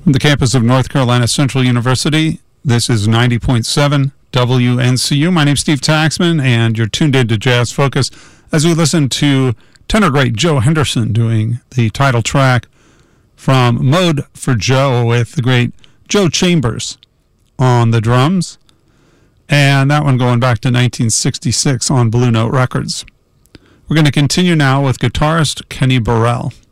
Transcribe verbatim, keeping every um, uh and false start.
From the campus of North Carolina Central University, this is ninety point seven W N C U. My name's Steve Taxman, and you're tuned into Jazz Focus as we listen to tenor great Joe Henderson doing the title track from Mode for Joe with the great Joe Chambers on the drums, and that one going back to nineteen sixty-six on Blue Note Records. We're going to continue now with guitarist Kenny Burrell.